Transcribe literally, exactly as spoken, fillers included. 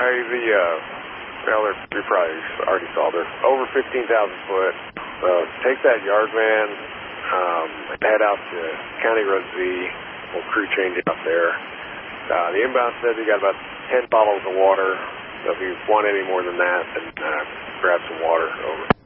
Hey, the, uh, well, they're, you probably already saw this, over fifteen thousand foot. Uh, take that yard van, um, and head out to County Road Z. We'll crew change out there. Uh, the inbound said you got about ten bottles of water. So if you want any more than that, then uh, grab some water. Over.